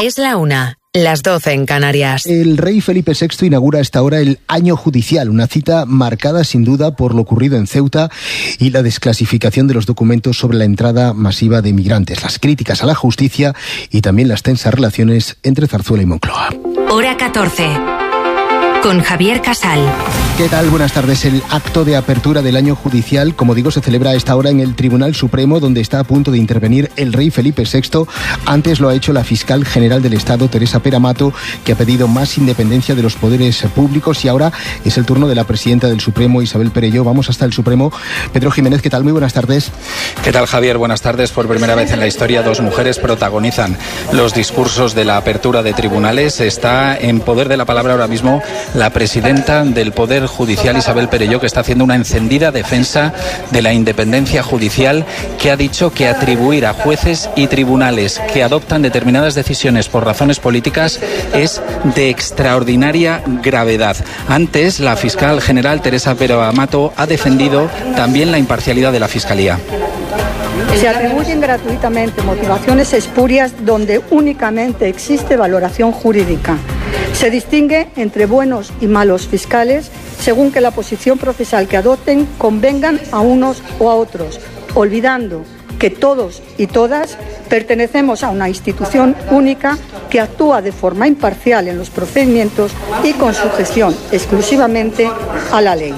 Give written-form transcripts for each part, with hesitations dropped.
Es la 1, las 12 en Canarias. El rey Felipe VI inaugura a esta hora el año judicial, una cita marcada sin duda por lo ocurrido en Ceuta y la desclasificación de los documentos sobre la entrada masiva de migrantes, las críticas a la justicia y también las tensas relaciones entre Zarzuela y Moncloa. Hora 14. Con Javier Casal. ¿Qué tal? Buenas tardes. El acto de apertura del año judicial, como digo, se celebra a esta hora en el Tribunal Supremo, donde está a punto de intervenir el rey Felipe VI. Antes lo ha hecho la fiscal general del Estado, Teresa Pera Mato, que ha pedido más independencia de los poderes públicos, y ahora es el turno de la presidenta del Supremo, Isabel Perelló. Vamos hasta el Supremo. Pedro Jiménez, ¿qué tal? Muy buenas tardes. ¿Qué tal, Javier? Buenas tardes. Por primera vez en la historia, 2 mujeres protagonizan los discursos de la apertura de tribunales. Está en poder de la palabra ahora mismo la presidenta del Poder Judicial, Isabel Perelló, que está haciendo una encendida defensa de la independencia judicial, que ha dicho que atribuir a jueces y tribunales que adoptan determinadas decisiones por razones políticas es de extraordinaria gravedad. Antes, la fiscal general Teresa Pera Mato ha defendido también la imparcialidad de la Fiscalía. Se atribuyen gratuitamente motivaciones espurias donde únicamente existe valoración jurídica. Se distingue entre buenos y malos fiscales según que la posición procesal que adopten convengan a unos o a otros, olvidando que todos y todas pertenecemos a una institución única que actúa de forma imparcial en los procedimientos y con sujeción exclusivamente a la ley.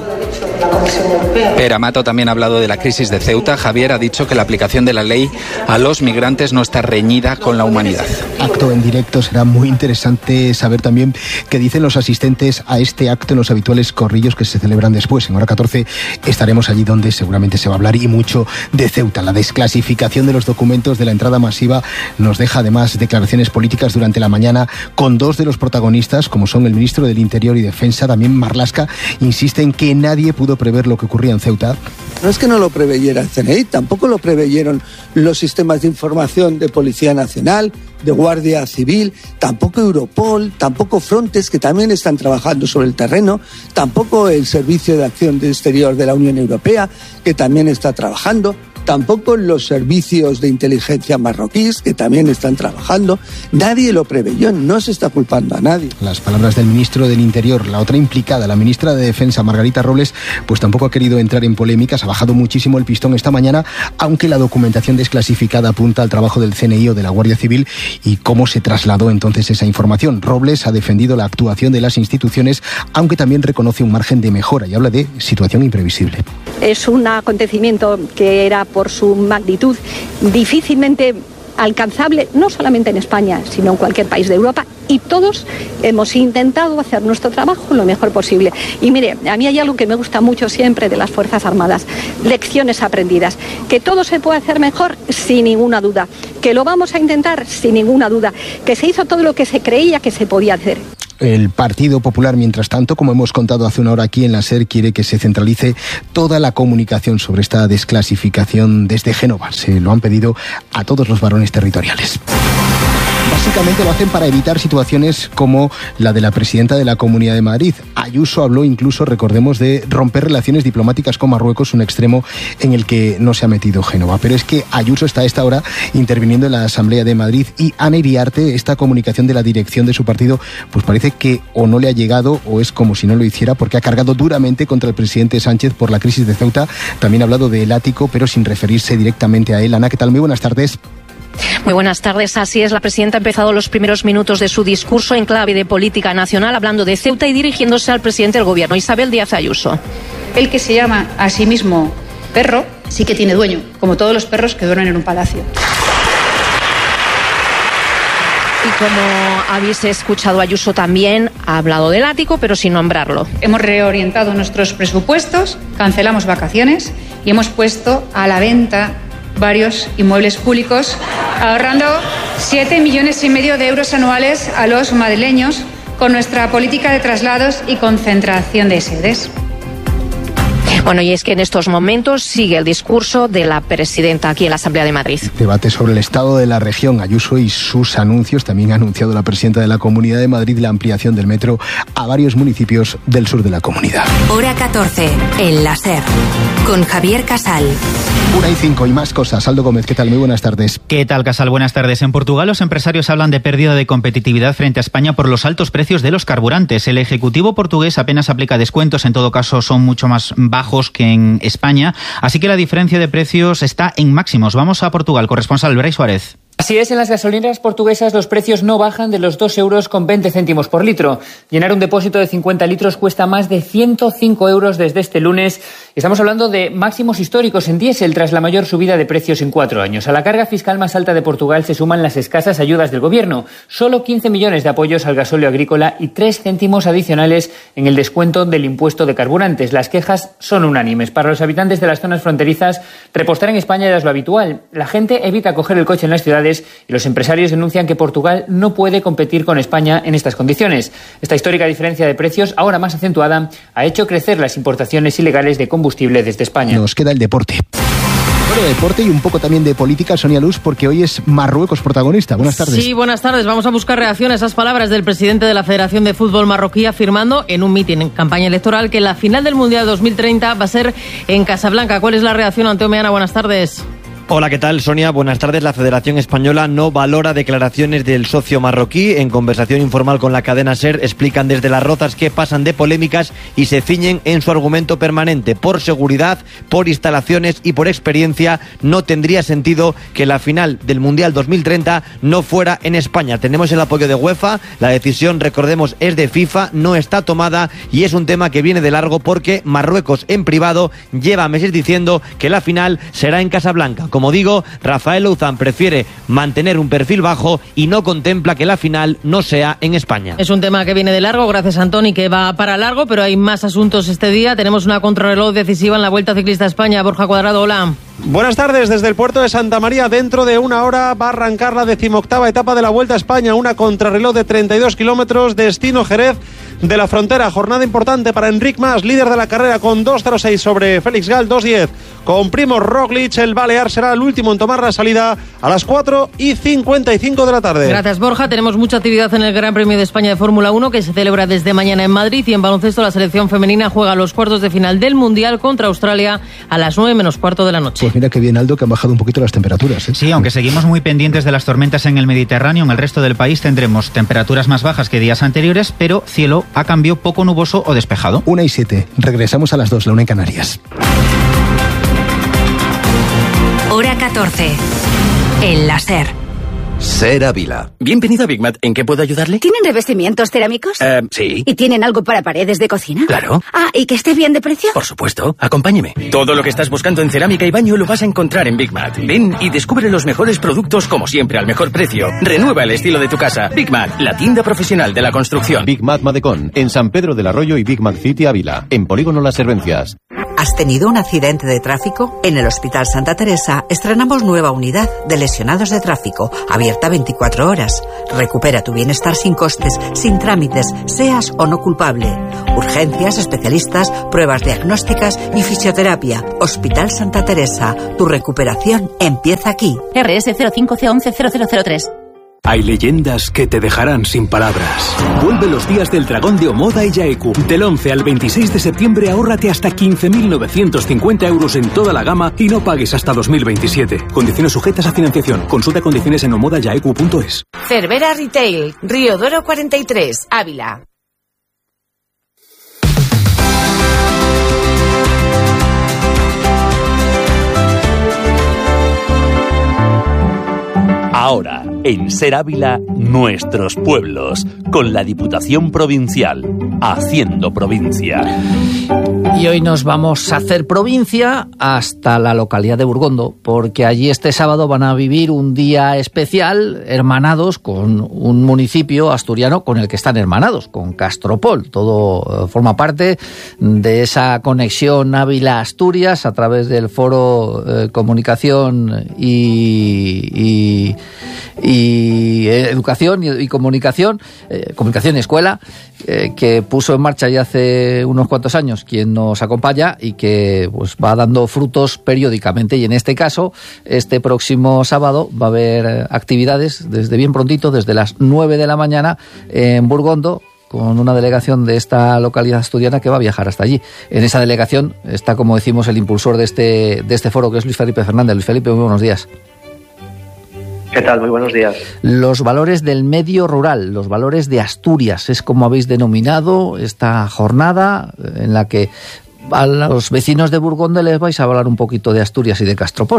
Pera Mato también ha hablado de la crisis de Ceuta. Javier ha dicho que la aplicación de la ley a los migrantes no está reñida con la humanidad. Acto en directo. Será muy interesante saber también qué dicen los asistentes a este acto en los habituales corrillos que se celebran después. En hora 14 estaremos allí donde seguramente se va a hablar y mucho de Ceuta. La desclasificación de los documentos de la entrada masiva nos deja además declaraciones políticas durante la mañana con 2 de los protagonistas, como son el ministro del Interior y Defensa, también Marlaska, insiste en que nadie pudo prever lo que ocurría en Ceuta. No es que no lo preveyera el CNI, tampoco lo preveyeron los sistemas de información de Policía Nacional, de Guardia Civil, tampoco Europol, tampoco Frontex, que también están trabajando sobre el terreno, tampoco el Servicio de Acción Exterior de la Unión Europea, que también está trabajando, tampoco los servicios de inteligencia marroquíes, que también están trabajando. Nadie lo preveyó, no se está culpando a nadie. Las palabras del ministro del Interior. La otra implicada, la ministra de Defensa, Margarita Robles, pues tampoco ha querido entrar en polémicas, ha bajado muchísimo el pistón esta mañana, aunque la documentación desclasificada apunta al trabajo del CNI o de la Guardia Civil y cómo se trasladó entonces esa información. Robles ha defendido la actuación de las instituciones, aunque también reconoce un margen de mejora y habla de situación imprevisible. Es un acontecimiento que era, por su magnitud, difícilmente alcanzable, no solamente en España, sino en cualquier país de Europa, y todos hemos intentado hacer nuestro trabajo lo mejor posible. Y mire, a mí hay algo que me gusta mucho siempre de las Fuerzas Armadas: lecciones aprendidas. Que todo se puede hacer mejor, sin ninguna duda. Que lo vamos a intentar, sin ninguna duda. Que se hizo todo lo que se creía que se podía hacer. El Partido Popular, mientras tanto, como hemos contado hace una hora aquí en la SER, quiere que se centralice toda la comunicación sobre esta desclasificación desde Génova. Se lo han pedido a todos los varones territoriales. Básicamente lo hacen para evitar situaciones como la de la presidenta de la Comunidad de Madrid. Ayuso habló incluso, recordemos, de romper relaciones diplomáticas con Marruecos, un extremo en el que no se ha metido Génova. Pero es que Ayuso está a esta hora interviniendo en la Asamblea de Madrid, y Ana Iriarte, esta comunicación de la dirección de su partido, pues parece que o no le ha llegado o es como si no lo hiciera, porque ha cargado duramente contra el presidente Sánchez por la crisis de Ceuta. También ha hablado del ático, pero sin referirse directamente a él. Ana, ¿qué tal? Muy buenas tardes. Muy buenas tardes. Así es, la presidenta ha empezado los primeros minutos de su discurso en clave de política nacional, hablando de Ceuta y dirigiéndose al presidente del gobierno, Isabel Díaz Ayuso. El que se llama a sí mismo perro sí que tiene dueño, como todos los perros que duermen en un palacio. Y como habéis escuchado, Ayuso también ha hablado del ático, pero sin nombrarlo. Hemos reorientado nuestros presupuestos, cancelamos vacaciones y hemos puesto a la venta varios inmuebles públicos, ahorrando 7,5 millones de euros anuales a los madrileños con nuestra política de traslados y concentración de sedes. Bueno, y es que en estos momentos sigue el discurso de la presidenta aquí en la Asamblea de Madrid. Debate sobre el estado de la región, Ayuso y sus anuncios. También ha anunciado la presidenta de la Comunidad de Madrid la ampliación del metro a varios municipios del sur de la comunidad. Hora 14, en la SER, con Javier Casal. 1:05 y más cosas. Aldo Gómez, ¿qué tal? Muy buenas tardes. ¿Qué tal, Casal? Buenas tardes. En Portugal los empresarios hablan de pérdida de competitividad frente a España por los altos precios de los carburantes. El Ejecutivo portugués apenas aplica descuentos, en todo caso son mucho más bajos que en España, así que la diferencia de precios está en máximos. Vamos a Portugal, corresponsal Brais Suárez. Así es, en las gasolineras portuguesas los precios no bajan de los 2 euros con 20 céntimos por litro. Llenar un depósito de 50 litros cuesta más de 105 euros desde este lunes. Estamos hablando de máximos históricos en diésel tras la mayor subida de precios en 4 años. A la carga fiscal más alta de Portugal se suman las escasas ayudas del gobierno. Solo 15 millones de apoyos al gasóleo agrícola y 3 céntimos adicionales en el descuento del impuesto de carburantes. Las quejas son unánimes. Para los habitantes de las zonas fronterizas, repostar en España ya es lo habitual. La gente evita coger el coche en las ciudades y los empresarios denuncian que Portugal no puede competir con España en estas condiciones. Esta histórica diferencia de precios, ahora más acentuada, ha hecho crecer las importaciones ilegales de combustible desde España. Nos queda el deporte. Bueno, de deporte y un poco también de política, Sonia Luz, porque hoy es Marruecos protagonista. Buenas tardes. Sí, buenas tardes. Vamos a buscar reacción a esas palabras del presidente de la Federación de Fútbol marroquí, afirmando en un mitin en campaña electoral que la final del Mundial 2030 va a ser en Casablanca. ¿Cuál es la reacción, Anteo Meana? Buenas tardes. Hola, ¿qué tal, Sonia? Buenas tardes. La Federación Española no valora declaraciones del socio marroquí. En conversación informal con la cadena SER explican desde Las Rozas que pasan de polémicas y se ciñen en su argumento permanente. Por seguridad, por instalaciones y por experiencia no tendría sentido que la final del Mundial 2030 no fuera en España. Tenemos el apoyo de UEFA, la decisión, recordemos, es de FIFA, no está tomada y es un tema que viene de largo porque Marruecos en privado lleva meses diciendo que la final será en Casablanca. Como digo, Rafael Louzán prefiere mantener un perfil bajo y no contempla que la final no sea en España. Es un tema que viene de largo, gracias a Antoni, que va para largo, pero hay más asuntos este día. Tenemos una contrarreloj decisiva en la Vuelta Ciclista a España. Borja Cuadrado, hola. Buenas tardes. Desde el puerto de Santa María, dentro de una hora va a arrancar la 18ª etapa de la Vuelta a España, una contrarreloj de 32 kilómetros, destino Jerez de la Frontera. Jornada importante para Enric Mas, líder de la carrera, con 2.06 sobre Félix Gal, 2.10 con Primož Roglič. El balear será el último en tomar la salida a las 4:55 de la tarde. Gracias, Borja. Tenemos mucha actividad en el Gran Premio de España de Fórmula 1, que se celebra desde mañana en Madrid, y en baloncesto la selección femenina juega los cuartos de final del Mundial contra Australia a las 9:15 de la noche. Pues mira qué bien, Aldo, que han bajado un poquito las temperaturas, ¿eh? Sí, aunque seguimos muy pendientes de las tormentas en el Mediterráneo, en el resto del país tendremos temperaturas más bajas que días anteriores, pero cielo a cambio poco nuboso o despejado. 1:07. Regresamos a las 2, la 1 en Canarias. Hora 14, en la SER. SER Ávila. Bienvenido a Big Mat. ¿En qué puedo ayudarle? ¿Tienen revestimientos cerámicos? Sí. ¿Y tienen algo para paredes de cocina? Claro. Ah, ¿y que esté bien de precio? Por supuesto. Acompáñeme. Todo lo que estás buscando en cerámica y baño lo vas a encontrar en Big Mat. Ven y descubre los mejores productos, como siempre, al mejor precio. Renueva el estilo de tu casa. Big Mat, la tienda profesional de la construcción. Big Mat Madecón, en San Pedro del Arroyo y Big Mat City Ávila, en Polígono Las Servencias. ¿Has tenido un accidente de tráfico? En el Hospital Santa Teresa estrenamos nueva unidad de lesionados de tráfico, abierta 24 horas. Recupera tu bienestar sin costes, sin trámites, seas o no culpable. Urgencias, especialistas, pruebas diagnósticas y fisioterapia. Hospital Santa Teresa, tu recuperación empieza aquí. RS 05C110003. Hay leyendas que te dejarán sin palabras. Vuelve los días del Dragón de Omoda y Yaeku. Del 11 al 26 de septiembre ahórrate hasta 15.950 euros en toda la gama y no pagues hasta 2027. Condiciones sujetas a financiación. Consulta condiciones en omodayaeku.es. Cervera Retail, Ríodoro 43, Ávila. Ahora, en SER Ávila, nuestros pueblos, con la Diputación Provincial, haciendo provincia. Y hoy nos vamos a hacer provincia hasta la localidad de Burgondo, porque allí este sábado van a vivir un día especial, hermanados con un municipio asturiano con el que están hermanados, con Castropol. Todo forma parte de esa conexión Ávila-Asturias a través del Foro Comunicación y y Educación y Comunicación, Comunicación y Escuela, que puso en marcha ya hace unos cuantos años quien nos acompaña y que pues va dando frutos periódicamente. Y en este caso, este próximo sábado va a haber actividades desde bien prontito, desde las 9 de la mañana en Burgondo, con una delegación de esta localidad asturiana que va a viajar hasta allí. En esa delegación está, como decimos, el impulsor de este foro, que es Luis Felipe Fernández. Luis Felipe, muy buenos días. ¿Qué tal? Muy buenos días. Los valores del medio rural, los valores de Asturias, es como habéis denominado esta jornada en la que a los vecinos de Burgondo les vais a hablar un poquito de Asturias y de Castropol.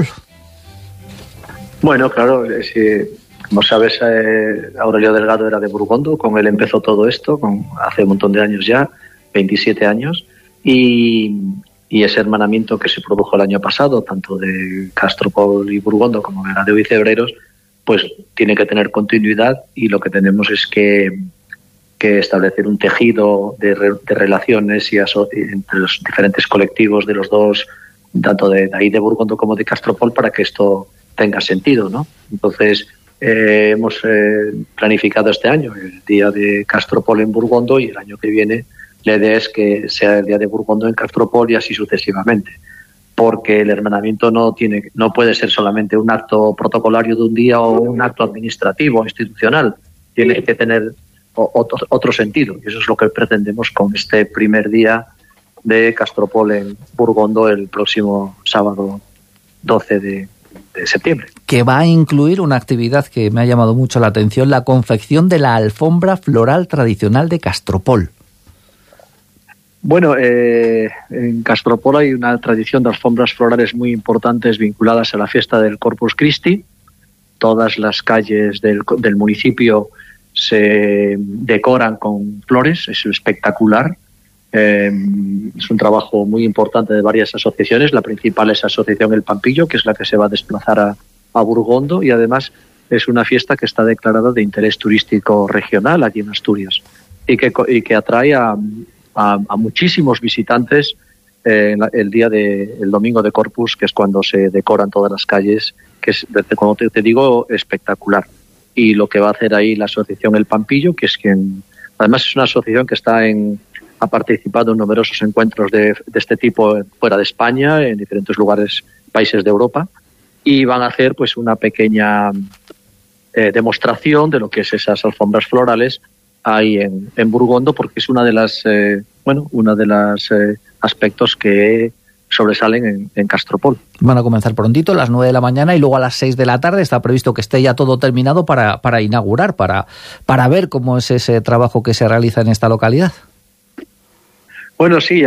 Bueno, claro, como sabes, Aurelio Delgado era de Burgondo, con él empezó todo esto, hace un montón de años ya, 27 años, y ese hermanamiento que se produjo el año pasado, tanto de Castropol y Burgondo como de Gradeu y Cebreros, pues tiene que tener continuidad, y lo que tenemos es que establecer un tejido de relaciones entre los diferentes colectivos de los dos, tanto de ahí de Burgondo como de Castropol, para que esto tenga sentido, ¿no? Entonces, hemos planificado este año el día de Castropol en Burgondo, y el año que viene la idea es que sea el día de Burgondo en Castropol y así sucesivamente, porque el hermanamiento no puede ser solamente un acto protocolario de un día o un acto administrativo o institucional, tiene que tener otro sentido, y eso es lo que pretendemos con este primer día de Castropol en Burgondo el próximo sábado 12 de septiembre. Que va a incluir una actividad que me ha llamado mucho la atención, la confección de la alfombra floral tradicional de Castropol. Bueno, en Castropol hay una tradición de alfombras florales muy importantes vinculadas a la fiesta del Corpus Christi. Todas las calles del municipio se decoran con flores, es espectacular. Es un trabajo muy importante de varias asociaciones. La principal es Asociación El Pampillo, que es la que se va a desplazar a Burgondo, y además es una fiesta que está declarada de interés turístico regional allí en Asturias y que atrae a muchísimos visitantes el domingo de Corpus, que es cuando se decoran todas las calles, que es, como te digo, espectacular. Y lo que va a hacer ahí la Asociación El Pampillo, que es quien, además es una asociación que ha participado en numerosos encuentros de este tipo fuera de España, en diferentes lugares, países de Europa, y van a hacer pues una pequeña demostración de lo que es esas alfombras florales ahí en Burgondo, porque es una de las aspectos que sobresalen en Castropol. Van a comenzar prontito, a las 9 de la mañana, y luego a las 6 de la tarde está previsto que esté ya todo terminado para inaugurar, para ver cómo es ese trabajo que se realiza en esta localidad. Bueno, sí,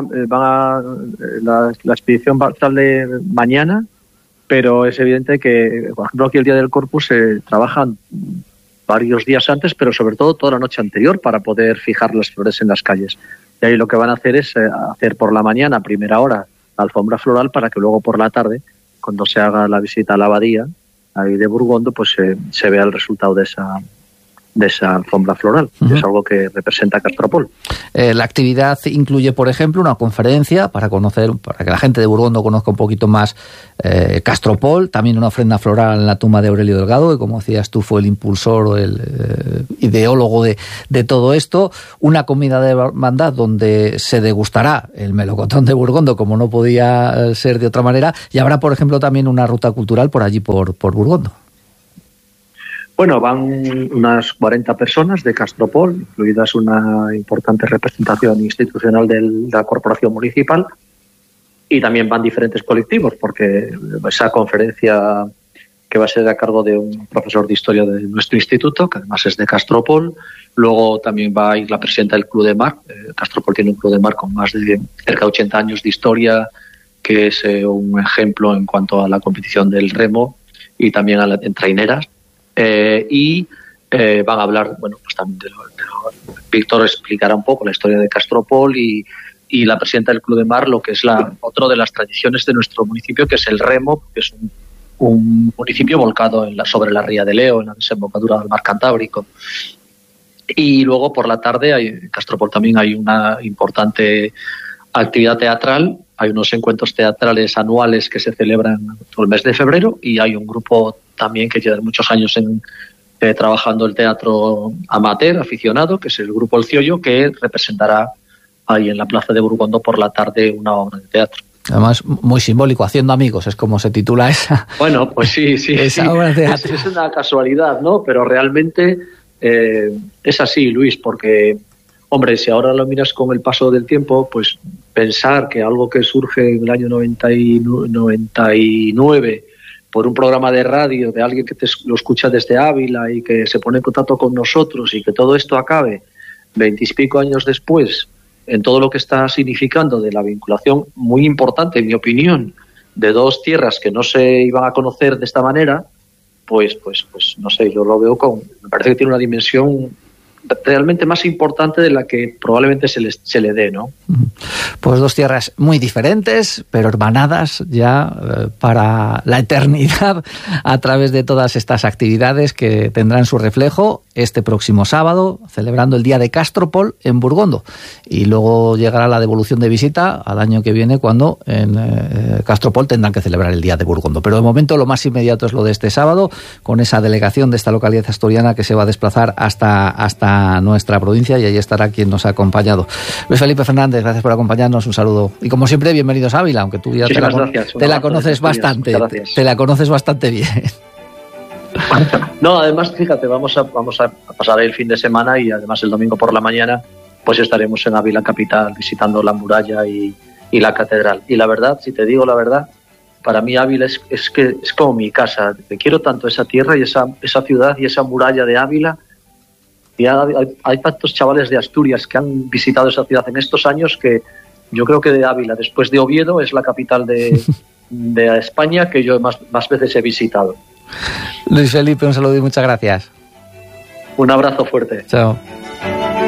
la expedición sale mañana, pero es evidente que, por ejemplo, aquí el día del Corpus se trabajan varios días antes, pero sobre todo toda la noche anterior, para poder fijar las flores en las calles. Y ahí lo que van a hacer es hacer por la mañana, a primera hora, la alfombra floral, para que luego por la tarde, cuando se haga la visita a la abadía ahí de Burgondo, pues se vea el resultado de esa alfombra floral. Uh-huh. Es algo que representa Castropol. La actividad incluye, por ejemplo, una conferencia para que la gente de Burgondo conozca un poquito más Castropol, también una ofrenda floral en la tumba de Aurelio Delgado, que, como decías tú, fue el impulsor o el ideólogo de todo esto, una comida de hermandad donde se degustará el melocotón de Burgondo, como no podía ser de otra manera, y habrá, por ejemplo, también una ruta cultural por allí, por Burgondo. Bueno, van unas 40 personas de Castropol, incluidas una importante representación institucional de la corporación municipal, y también van diferentes colectivos, porque esa conferencia, que va a ser a cargo de un profesor de historia de nuestro instituto, que además es de Castropol. Luego también va a ir la presidenta del Club de Mar. Castropol tiene un Club de Mar con más de cerca de 80 años de historia, que es un ejemplo en cuanto a la competición del remo y también en traineras. Van a hablar, bueno, pues también Víctor explicará un poco la historia de Castropol y la presidenta del Club de Mar, lo que es otra de las tradiciones de nuestro municipio, que es el remo, que es un municipio volcado sobre la ría de Leo, en la desembocadura del mar Cantábrico. Y luego por la tarde en Castropol también hay una importante actividad teatral. Hay unos encuentros teatrales anuales que se celebran todo el mes de febrero, y hay un grupo también que llevan muchos años trabajando el teatro amateur, aficionado, que es el grupo El Ciollo, que representará ahí en la Plaza de Burgondo por la tarde una obra de teatro. Además, muy simbólico, Haciendo amigos, es como se titula esa. Bueno, pues sí. Esa obra de teatro. Es una casualidad, ¿no? Pero realmente es así, Luis, porque, hombre, si ahora lo miras con el paso del tiempo, pues pensar que algo que surge en el año 99 por un programa de radio de alguien que lo escucha desde Ávila y que se pone en contacto con nosotros y que todo esto acabe 20 y pico años después en todo lo que está significando de la vinculación muy importante, en mi opinión, de dos tierras que no se iban a conocer de esta manera, pues no sé, yo lo veo me parece que tiene una dimensión realmente más importante de la que probablemente se le dé, ¿no? Pues dos tierras muy diferentes, pero hermanadas ya para la eternidad a través de todas estas actividades que tendrán su reflejo este próximo sábado, celebrando el Día de Castropol en Burgondo. Y luego llegará la devolución de visita al año que viene, cuando en Castropol tendrán que celebrar el Día de Burgondo. Pero de momento lo más inmediato es lo de este sábado, con esa delegación de esta localidad asturiana que se va a desplazar hasta nuestra provincia, y ahí estará quien nos ha acompañado. Luis Felipe Fernández, gracias por acompañarnos, un saludo. Y como siempre, bienvenidos a Ávila, aunque tú ya te la conoces bastante. Te la conoces bastante bien. No, además, fíjate, vamos a pasar el fin de semana y además el domingo por la mañana pues estaremos en Ávila capital visitando la muralla y la catedral. Y la verdad, si te digo la verdad, para mí Ávila es como mi casa. Te quiero tanto esa tierra y esa ciudad y esa muralla de Ávila. Y hay tantos chavales de Asturias que han visitado esa ciudad en estos años que yo creo que de Ávila, después de Oviedo, es la capital de España que yo más veces he visitado. Luis Felipe, un saludo y muchas gracias. Un abrazo fuerte. Chao.